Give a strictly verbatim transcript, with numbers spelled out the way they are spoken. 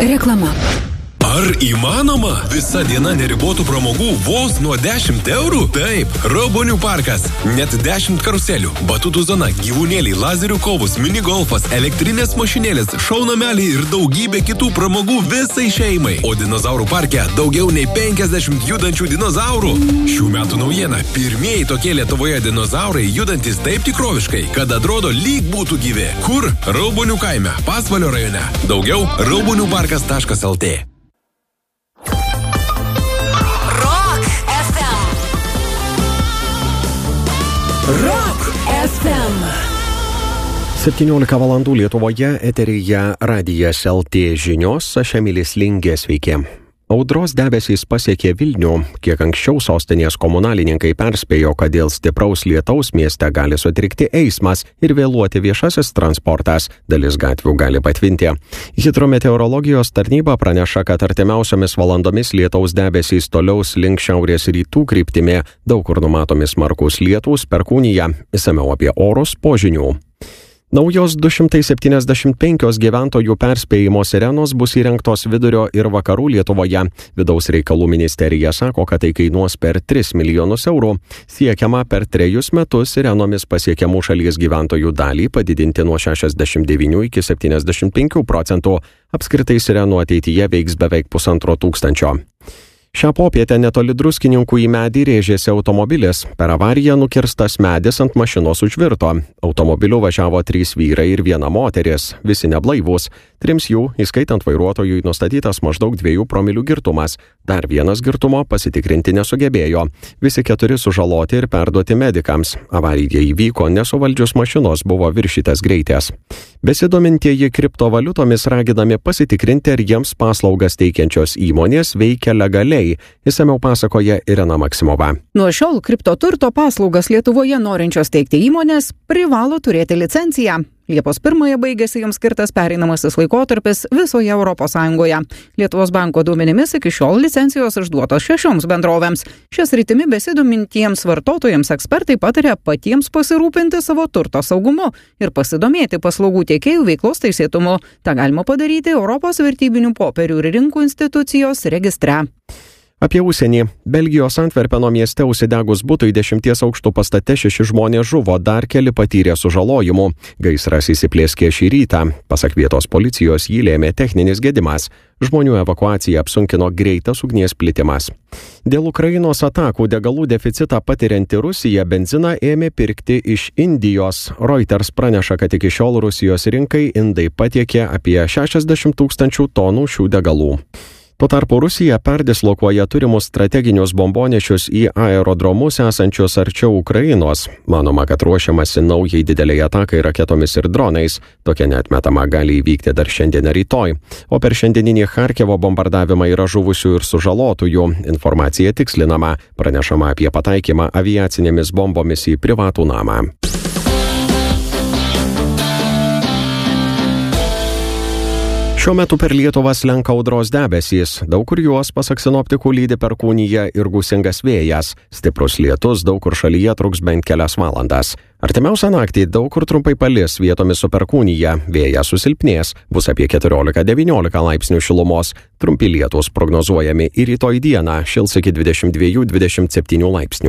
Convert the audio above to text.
Reklama. Ar įmanoma? Visa diena neribotų pramogų vos nuo dešimt eurų? Taip, Raubonių parkas. Net dešimt karuselių, batutų zona, gyvūnėliai, lazerių kovos, minigolfas, elektrinės mašinėlės, šaunameliai ir daugybė kitų pramogų visai šeimai. O dinozaurų parke daugiau nei penkiasdešimt judančių dinozaurų. Šių metų naujiena. Pirmieji tokie Lietuvoje dinozaurai judantis taip tikroviškai, kad atrodo lyg būtų gyvi. Kur? Raubonių kaime, Pasvalio rajone. Daugiau raubonių parkas taškas lt. Rock F M. septyniolika valandų Lietuvoje, eteryje Radijas L T žinios, aš Emilis Lingė, sveiki. Audros debesys pasiekė Vilnių. Kiek anksčiau sostinės komunalininkai perspėjo, kad dėl stipraus lietaus mieste gali sutrikti eismas ir vėluoti viešasis transportas. Dalis gatvių gali patvinti. Hidrometeorologijos tarnyba praneša, kad artimiausiomis valandomis lietaus debesys toliau link šiaurės rytų kryptimi. Daug kur numatomi smarkūs lietūs, perkūnija. Išsamiau apie orus po žinių. Naujos du šimtai septyniasdešimt penkios gyventojų perspėjimo sirenos bus įrengtos vidurio ir vakarų Lietuvoje. Vidaus reikalų ministerija sako, kad tai kainuos per tris milijonus eurų. Siekiama per trejus metus sirenomis pasiekiamų šalies gyventojų dalį padidinti nuo šešiasdešimt devynių iki septyniasdešimt penkių procentų. Apskritai sirenų ateityje veiks beveik pusantro tūkstančio. Šią popietę netoli Druskininkų į medį rėžėsi automobilis. Per avariją nukirstas medis ant mašinos užvirto. Automobiliu važiavo trys vyrai ir viena moteris, visi neblaivūs. Trims jų, įskaitant vairuotojui, nustatytas maždaug dviejų promilių girtumas. Dar vienas girtumo pasitikrinti nesugebėjo. Visi keturi sužaloti ir perduoti medikams. Avarija įvyko nesuvaldžius mašinos, buvo viršytas greitis. Besidomintieji kriptovaliutomis raginami pasitikrinti, ar jiems paslaugas teikiančios įmonės veikia legaliai. Išsamiau pasakoja Irena Maksimova. Nuo šiol kriptoturto paslaugas Lietuvoje norinčios teikti įmonės privalo turėti licenciją. Liepos pirmąją baigėsi jums skirtas pereinamasis laikotarpis visoje Europos Sąjungoje. Lietuvos banko duomenimis iki šiol licencijos išduotos šešioms bendrovėms. Šias rytimi besidomintiems vartotojams ekspertai pataria patiems pasirūpinti savo turto saugumu ir pasidomėti paslaugų tiekėjų veiklos teisėtumu. Ta galima padaryti Europos vertybinių popierių ir rinkų institucijos registre. Apie užsienį. Belgijos Antverpeno mieste užsidegus butui dešimties aukštų pastate šeši žmonės žuvo, dar keli patyrė sužalojimų. Gaisras įsiplėskė šį rytą. Pasak vietos policijos, jį lėmė techninis gedimas. Žmonių evakuaciją apsunkino greitas ugnies plitimas. Dėl Ukrainos atakų degalų deficitą patirianti Rusija benziną ėmė pirkti iš Indijos. Reuters praneša, kad iki šiol Rusijos rinkai indai patiekė apie šešiasdešimt tūkstančių tonų šių degalų. Tuo tarpu Rusija perdislokuoja turimus strateginius bombonešius į aerodromus esančius arčiau Ukrainos. Manoma, kad ruošiamasi naujai dideliai atakai raketomis ir dronais. Tokia neatmetama gali įvykti dar šiandien ir rytoj. O per šiandieninį Charkivo bombardavimą yra žuvusių ir sužalotųjų. Informacija tikslinama. Pranešama apie pataikymą aviacinėmis bombomis į privatų namą. Šiuo metu per Lietuvą slenka audros debesys. Daug kur juos, pasak sinoptikų, lydi perkūnija ir gūsingas vėjas. Stiprus lietus daug kur šalyje truks bent kelias valandas. Artimiausią naktį daug kur trumpai palis, vietomis su perkūnija. Vėjas susilpnės, bus apie keturiolika devyniolika laipsnių šilumos. Trumpi lietūs prognozuojami ir rytoj dieną, šils iki dvidešimt dviejų dvidešimt septynių laipsnių.